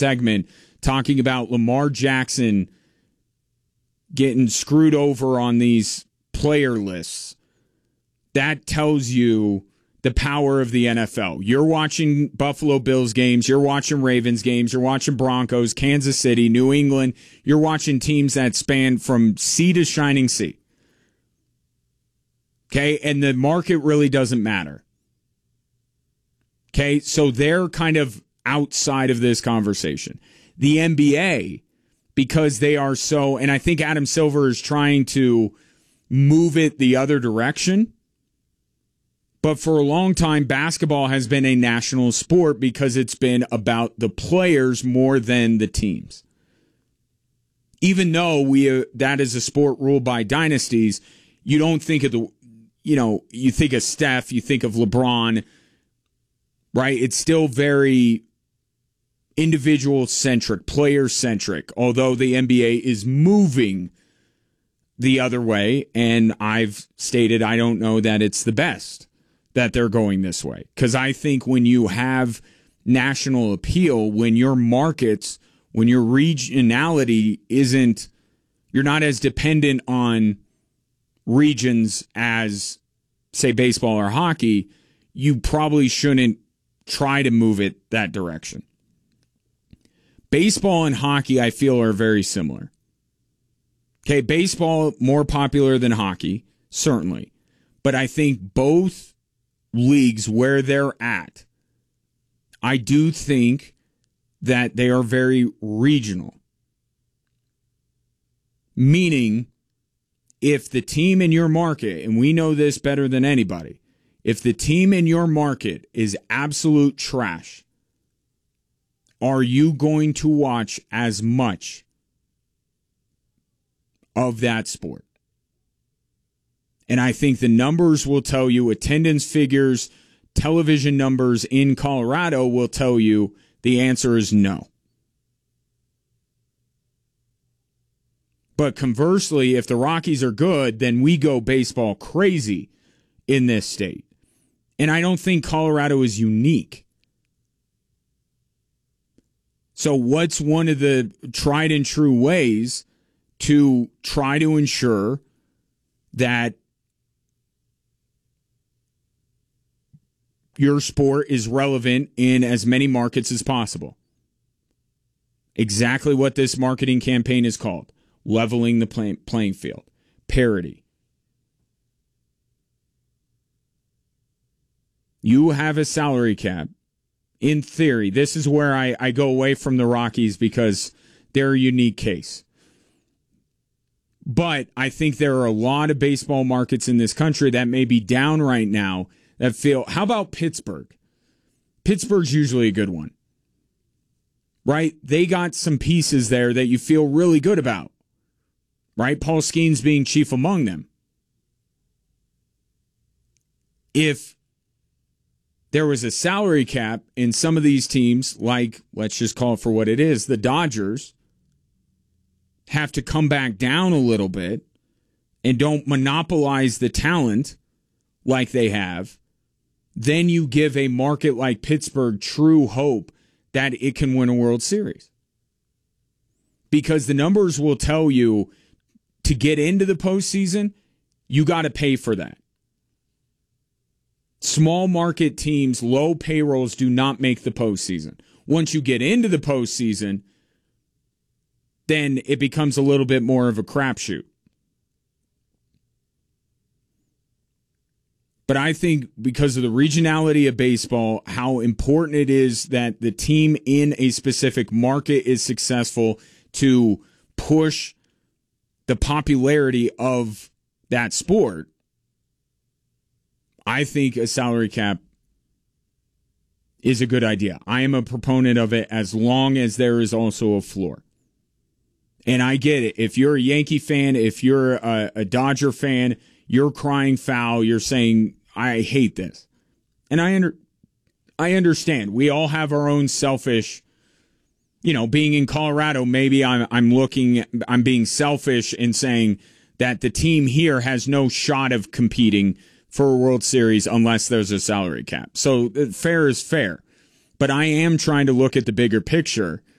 segment talking about Lamar Jackson getting screwed over on these player lists, that tells you the power of the NFL. You're watching Buffalo Bills games, you're watching Ravens games, you're watching Broncos, Kansas City, New England. You're watching teams that span from sea to shining sea. Okay, and the market really doesn't matter. Okay, so they're kind of outside of this conversation. The NBA, because they are so, and I think Adam Silver is trying to move it the other direction. But for a long time, basketball has been a national sport because it's been about the players more than the teams. Even though that is a sport ruled by dynasties, you don't think of you think of Steph, you think of LeBron, right? It's still very individual-centric, player-centric, although the NBA is moving the other way, and I've stated I don't know that it's the best that they're going this way. Because I think when you have national appeal, when your markets, when your regionality isn't, you're not as dependent on regions as, say, baseball or hockey, you probably shouldn't try to move it that direction. Baseball and hockey, I feel, are very similar. Okay, baseball more popular than hockey, certainly. But I think both leagues where they're at, I do think that they are very regional. Meaning, if the team in your market, and we know this better than anybody, if the team in your market is absolute trash, are you going to watch as much of that sport? And I think the numbers will tell you, attendance figures, television numbers in Colorado will tell you the answer is no. But conversely, if the Rockies are good, then we go baseball crazy in this state. And I don't think Colorado is unique. So what's one of the tried and true ways to try to ensure that your sport is relevant in as many markets as possible? Exactly what this marketing campaign is called. Leveling the playing field. Parity. You have a salary cap. In theory, this is where I go away from the Rockies because they're a unique case. But I think there are a lot of baseball markets in this country that may be down right now that feel, how about Pittsburgh? Pittsburgh's usually a good one, right? They got some pieces there that you feel really good about, right? Paul Skeens being chief among them. If there was a salary cap in some of these teams, like, let's just call it for what it is, the Dodgers have to come back down a little bit and don't monopolize the talent like they have, then you give a market like Pittsburgh true hope that it can win a World Series. Because the numbers will tell you to get into the postseason, you got to pay for that. Small market teams, low payrolls do not make the postseason. Once you get into the postseason, then it becomes a little bit more of a crapshoot. But I think because of the regionality of baseball, how important it is that the team in a specific market is successful to push the popularity of that sport, I think a salary cap is a good idea. I am a proponent of it as long as there is also a floor. And I get it. If you're a Yankee fan, if you're a Dodger fan, you're crying foul. You're saying, I hate this. And I understand. We all have our own selfish, being in Colorado, maybe I'm being selfish in saying that the team here has no shot of competing for a World Series unless there's a salary cap. So fair is fair. But I am trying to look at the bigger picture